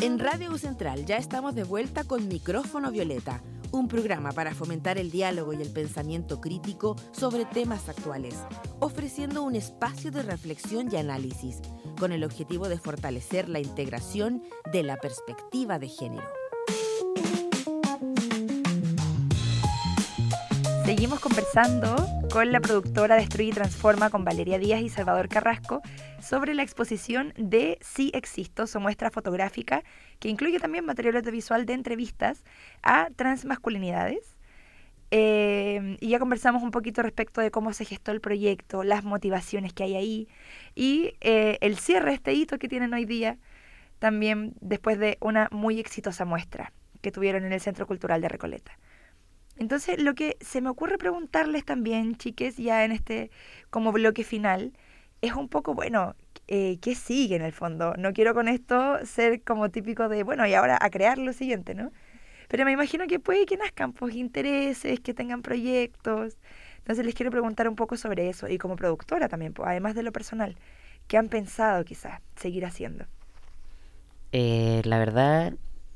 En Radio U Central ya estamos de vuelta con Micrófono Violeta, un programa para fomentar el diálogo y el pensamiento crítico sobre temas actuales, ofreciendo un espacio de reflexión y análisis, con el objetivo de fortalecer la integración de la perspectiva de género. Seguimos conversando con la productora Destruye y Transforma, con Valeria Díaz y Salvador Carrasco, sobre la exposición de Sí Existo, su muestra fotográfica, que incluye también material audiovisual de entrevistas a transmasculinidades. Y ya conversamos un poquito respecto de cómo se gestó el proyecto, las motivaciones que hay ahí y el cierre, este hito que tienen hoy día, también después de una muy exitosa muestra que tuvieron en el Centro Cultural de Recoleta. Entonces, lo que se me ocurre preguntarles también, chiques, ya en este como bloque final, es un poco, bueno, ¿qué sigue en el fondo? No quiero con esto ser como típico de, bueno, y ahora a crear lo siguiente, ¿no? Pero me imagino que puede que nazcan pues intereses, que tengan proyectos. Entonces les quiero preguntar un poco sobre eso, y como productora también, pues, además de lo personal, ¿qué han pensado quizás seguir haciendo? La verdad,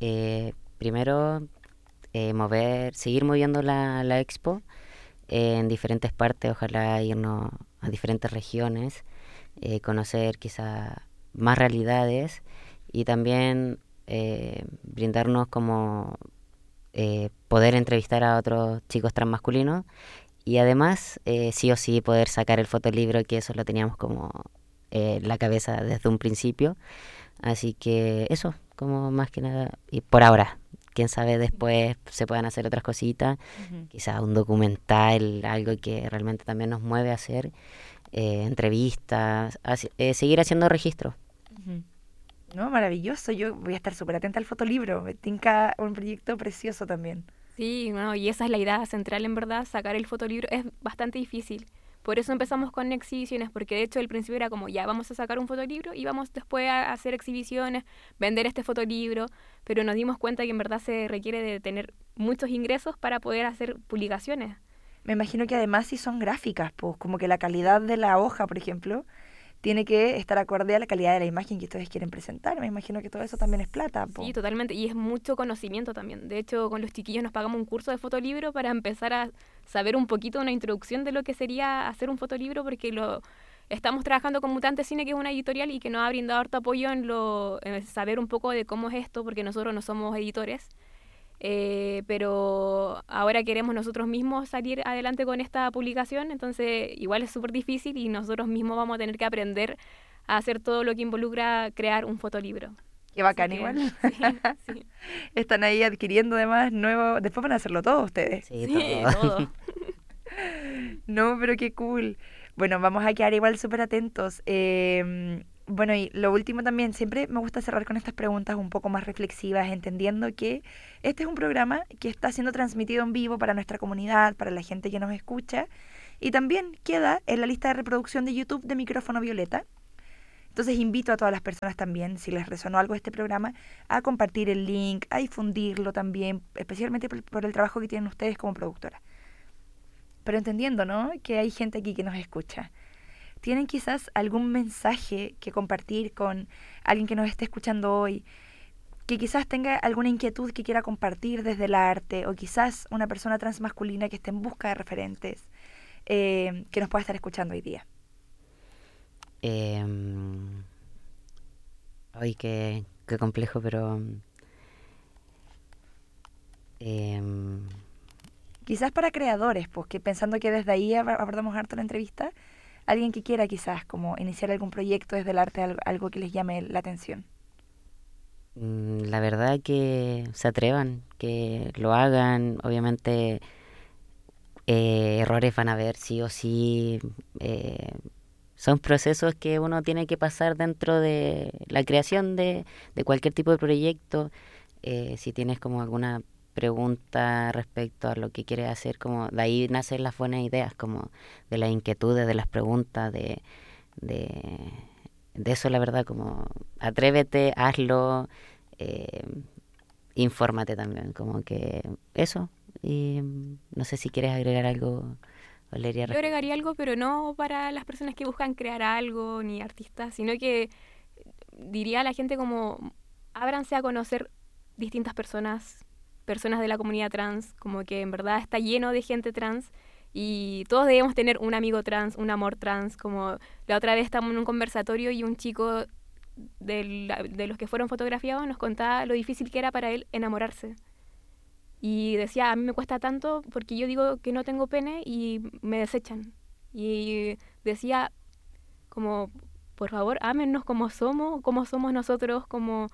primero seguir moviendo la expo en diferentes partes, ojalá irnos a diferentes regiones, conocer quizá más realidades y también brindarnos como poder entrevistar a otros chicos transmasculinos y además sí o sí poder sacar el fotolibro, que eso lo teníamos como en la cabeza desde un principio. Así que eso, como más que nada, y por ahora, quién sabe después se puedan hacer otras cositas, quizás un documental, algo que realmente también nos mueve a hacer, entrevistas, seguir haciendo registros. No, maravilloso. Yo voy a estar súper atenta al fotolibro. Me tinca un proyecto precioso también. Sí, bueno, y esa es la idea central, en verdad, sacar el fotolibro es bastante difícil. Por eso empezamos con exhibiciones, porque de hecho el principio era como, ya vamos a sacar un fotolibro y vamos después a hacer exhibiciones, vender este fotolibro, pero nos dimos cuenta que en verdad se requiere de tener muchos ingresos para poder hacer publicaciones. Me imagino que además si son gráficas, pues como que la calidad de la hoja, por ejemplo, tiene que estar acorde a la calidad de la imagen que ustedes quieren presentar. Me imagino que todo eso también es plata, po. Sí, totalmente, y es mucho conocimiento también. De hecho, con los chiquillos nos pagamos un curso de fotolibro para empezar a saber un poquito, una introducción de lo que sería hacer un fotolibro, porque estamos trabajando con Mutante Cine, que es una editorial y que nos ha brindado harto apoyo en saber un poco de cómo es esto, porque nosotros no somos editores. Pero ahora queremos nosotros mismos salir adelante con esta publicación, entonces igual es súper difícil y nosotros mismos vamos a tener que aprender a hacer todo lo que involucra crear un fotolibro. Qué bacán igual. Sí. Están ahí adquiriendo además nuevo. Después van a hacerlo todo ustedes. Sí, todo. No, pero qué cool. Bueno, vamos a quedar igual súper atentos. Bueno, y lo último también, siempre me gusta cerrar con estas preguntas un poco más reflexivas, entendiendo que este es un programa que está siendo transmitido en vivo para nuestra comunidad, para la gente que nos escucha, y también queda en la lista de reproducción de YouTube de Micrófono Violeta. Entonces invito a todas las personas también, si les resonó algo este programa, a compartir el link, a difundirlo también, especialmente por el trabajo que tienen ustedes como productora. Pero entendiendo, ¿no?, que hay gente aquí que nos escucha. ¿Tienen quizás algún mensaje que compartir con alguien que nos esté escuchando hoy, que quizás tenga alguna inquietud que quiera compartir desde el arte, o quizás una persona transmasculina que esté en busca de referentes, que nos pueda estar escuchando hoy día? Ay, qué complejo, pero quizás para creadores, pues que pensando que desde ahí abordamos harto la entrevista, alguien que quiera quizás como iniciar algún proyecto desde el arte, algo que les llame la atención. la verdad que se atrevan, que lo hagan, obviamente errores van a haber sí o sí, son procesos que uno tiene que pasar dentro de la creación de cualquier tipo de proyecto. Si tienes como alguna pregunta respecto a lo que quieres hacer, como de ahí nacen las buenas ideas, como de las inquietudes, de las preguntas, de eso, la verdad, como atrévete, hazlo, infórmate también, como que eso. Y no sé si quieres agregar algo, Valeria. Yo agregaría algo, pero no para las personas que buscan crear algo ni artistas, sino que diría a la gente como ábranse a conocer distintas personas de la comunidad trans, como que en verdad está lleno de gente trans y todos debemos tener un amigo trans, un amor trans, como la otra vez estábamos en un conversatorio y un chico de los que fueron fotografiados nos contaba lo difícil que era para él enamorarse. Y decía, a mí me cuesta tanto porque yo digo que no tengo pene y me desechan. Y decía como, por favor, ámennos como somos nosotros, como...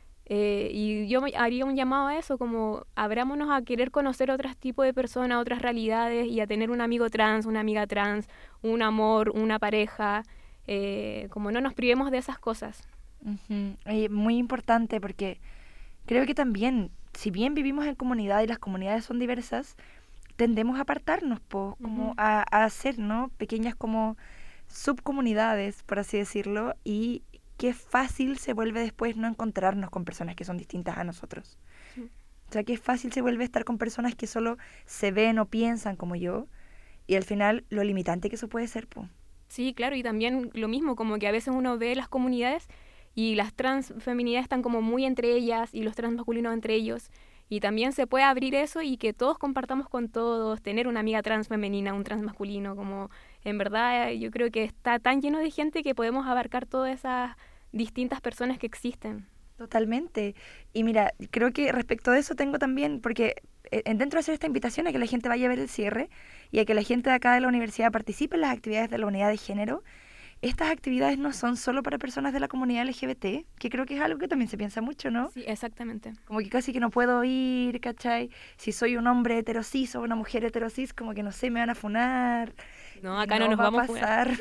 y yo haría un llamado a eso, como abrámonos a querer conocer otros tipos de personas, otras realidades y a tener un amigo trans, una amiga trans, un amor, una pareja, como no nos privemos de esas cosas. Muy importante porque creo que también, si bien vivimos en comunidad y las comunidades son diversas, tendemos a apartarnos, como a hacer, ¿no? Pequeñas como subcomunidades, por así decirlo, y qué fácil se vuelve después no encontrarnos con personas que son distintas a nosotros. Sí. O sea, qué fácil se vuelve estar con personas que solo se ven o piensan como yo, y al final lo limitante que eso puede ser, Sí, claro, y también lo mismo, como que a veces uno ve las comunidades y las transfeminidades están como muy entre ellas y los transmasculinos entre ellos. Y también se puede abrir eso y que todos compartamos con todos, tener una amiga trans femenina, un trans masculino, como en verdad yo creo que está tan lleno de gente que podemos abarcar todas esas distintas personas que existen. Totalmente. Y mira, creo que respecto de eso tengo también, porque dentro de hacer esta invitación a que la gente vaya a ver el cierre y a que la gente de acá de la universidad participe en las actividades de la unidad de género, estas actividades no son solo para personas de la comunidad LGBT, que creo que es algo que también se piensa mucho, ¿no? Sí, exactamente. Como que casi que no puedo ir, ¿cachai? Si soy un hombre heterosis o una mujer heterosis, como que no sé, me van a funar. No, acá no nos va vamos a pasar.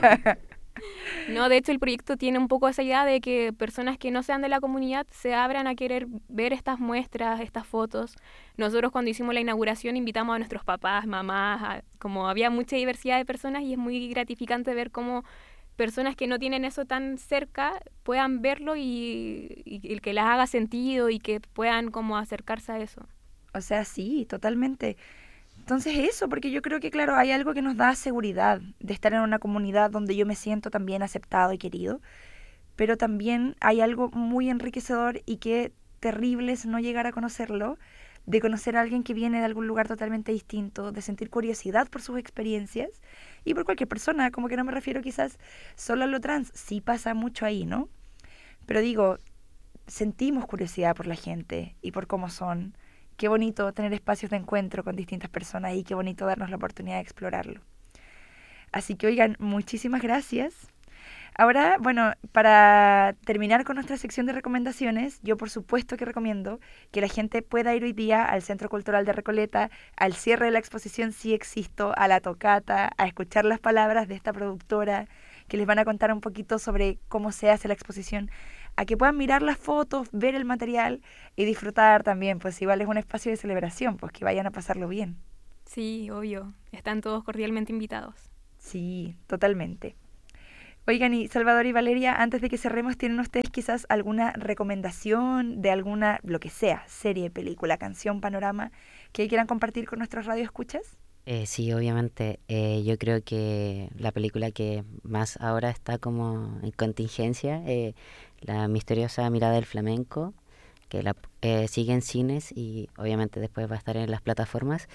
No, de hecho el proyecto tiene un poco esa idea de que personas que no sean de la comunidad se abran a querer ver estas muestras, estas fotos. Nosotros cuando hicimos la inauguración invitamos a nuestros papás, mamás, como había mucha diversidad de personas y es muy gratificante ver cómo personas que no tienen eso tan cerca puedan verlo y que les haga sentido y que puedan como acercarse a eso. O sea, sí, totalmente. Entonces eso, porque yo creo que, claro, hay algo que nos da seguridad de estar en una comunidad donde yo me siento también aceptado y querido, pero también hay algo muy enriquecedor y qué terrible es no llegar a conocerlo, de conocer a alguien que viene de algún lugar totalmente distinto, de sentir curiosidad por sus experiencias y por cualquier persona, como que no me refiero quizás solo a lo trans, sí pasa mucho ahí, ¿no? Pero digo, sentimos curiosidad por la gente y por cómo son. Qué bonito tener espacios de encuentro con distintas personas y qué bonito darnos la oportunidad de explorarlo. Así que, oigan, muchísimas gracias. Ahora, bueno, para terminar con nuestra sección de recomendaciones, yo por supuesto que recomiendo que la gente pueda ir hoy día al Centro Cultural de Recoleta, al cierre de la exposición Sí Existo, a la tocata, a escuchar las palabras de esta productora que les van a contar un poquito sobre cómo se hace la exposición, a que puedan mirar las fotos, ver el material y disfrutar también, pues igual es un espacio de celebración, pues que vayan a pasarlo bien. Sí, obvio. Están todos cordialmente invitados. Sí, totalmente. Oigan, y Salvador y Valeria, antes de que cerremos, ¿tienen ustedes quizás alguna recomendación de alguna, lo que sea, serie, película, canción, panorama, que quieran compartir con nuestros radioescuchas? Sí, obviamente. Yo creo que la película que más ahora está como en contingencia, La misteriosa mirada del flamenco, que sigue en cines y obviamente después va a estar en las plataformas.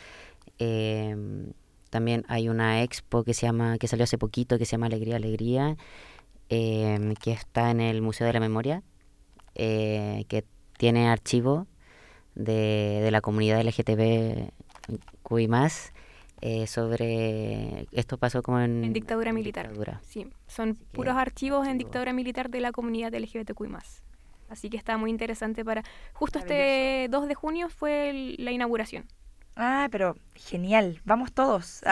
También hay una expo que salió hace poquito, que se llama Alegría, Alegría, que está en el Museo de la Memoria, que tiene archivo de la comunidad LGTBQI+, sobre esto pasó como En dictadura militar. Dictadura. Sí, son puros archivos en dictadura militar de la comunidad LGBTQI+. Así que está muy interesante para... Justo este 2 de junio fue la inauguración. Ah, pero genial, vamos todos.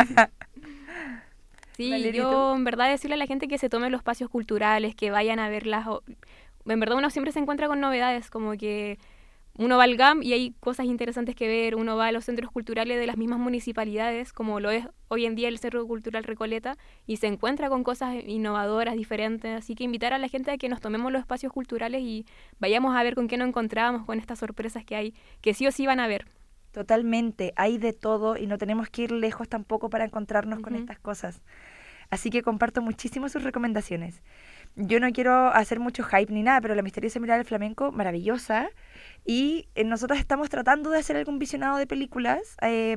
Sí, Valeria, yo en verdad decirle a la gente que se tomen los espacios culturales, que vayan a verlas. En verdad uno siempre se encuentra con novedades, como que uno va al GAM y hay cosas interesantes que ver, uno va a los centros culturales de las mismas municipalidades, como lo es hoy en día el Centro Cultural Recoleta, y se encuentra con cosas innovadoras, diferentes, así que invitar a la gente a que nos tomemos los espacios culturales y vayamos a ver con qué nos encontramos, con estas sorpresas que hay, que sí o sí van a ver. Totalmente, hay de todo y no tenemos que ir lejos tampoco para encontrarnos con estas cosas. Así que comparto muchísimo sus recomendaciones. yo no quiero hacer mucho hype ni nada, pero La misteriosa mirada del flamenco, maravillosa. Y nosotros estamos tratando de hacer algún visionado de películas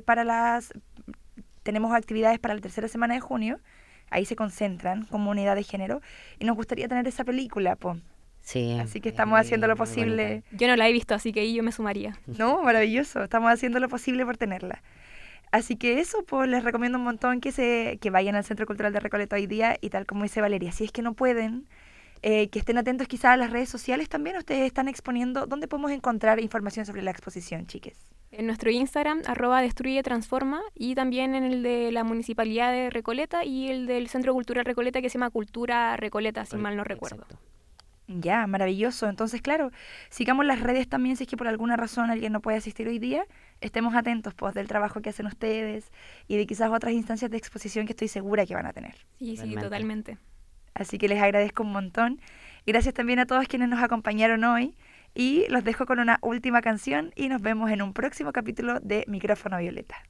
tenemos actividades para la tercera semana de junio. Ahí se concentran como unidad de género. Y nos gustaría tener esa película, po. Sí. Así que estamos haciendo lo muy posible. bonita. Yo no la he visto, así que ahí yo me sumaría. No, maravilloso. Estamos haciendo lo posible por tenerla. Así que eso, pues les recomiendo un montón que vayan al Centro Cultural de Recoleta hoy día y tal como dice Valeria, si es que no pueden, que estén atentos quizás a las redes sociales también. Ustedes están exponiendo, ¿dónde podemos encontrar información sobre la exposición, chiques? En nuestro Instagram, @destruyetransforma, y también en el de la Municipalidad de Recoleta y el del Centro Cultural Recoleta, que se llama Cultura Recoleta, si mal no recuerdo. Exacto. Ya, maravilloso. Entonces, claro, sigamos las redes también si es que por alguna razón alguien no puede asistir hoy día. Estemos atentos, pues, del trabajo que hacen ustedes y de quizás otras instancias de exposición que estoy segura que van a tener. Sí, Totalmente. totalmente. Así que les agradezco un montón. Gracias también a todos quienes nos acompañaron hoy. Y los dejo con una última canción y nos vemos en un próximo capítulo de Micrófono Violeta.